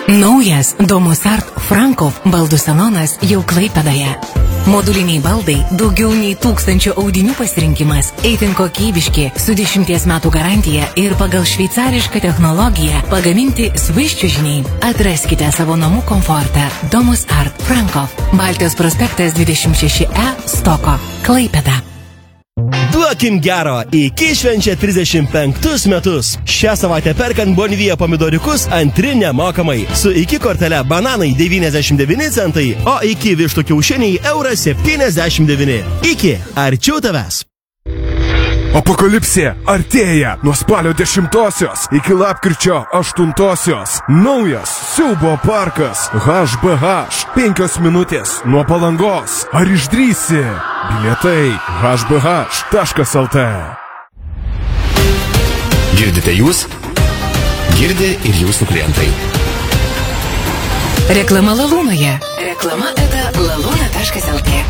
Naujas Domus Art Frankov baldų salonas jau Klaipėdoje. Moduliniai baldai, daugiau nei 1000 audinių pasirinkimas, itin kokybiški, su 10 metų garantija ir pagal šveicarišką technologiją pagaminti Swiss čiužiniai. Atraskite savo namų komfortą. Domus Art Frankov, Baltijos prospektas 26E, Stoko, Klaipėda. Duokim gero, iki švenčia 35 metus. Šią savaitę perkant Bonvija pomidoriukus antri nemokamai. Su iki kortele bananai 99 centai, o iki vištų kiaušiniai €1,79. Iki, arčiau tavęs. Apokalipsė artėja nuo spalio 10 iki lapkričio 8. Naujas siaubo parkas HBH. 5 minutės nuo Palangos. Ar išdrįsi? Bilietai hbh.lt. Girdite jūs? Girdi ir jūsų klientai. Reklama Lalūnoje. Reklama eta lalūna.lt.